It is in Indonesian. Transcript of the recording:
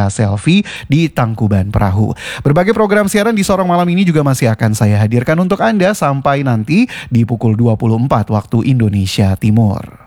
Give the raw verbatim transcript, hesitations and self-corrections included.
pasca selfie di Tangkuban Perahu. Berbagai program siaran di Sorong Malam ini juga masih akan saya hadirkan untuk Anda sampai nanti di pukul dua puluh empat waktu Indonesia Timur.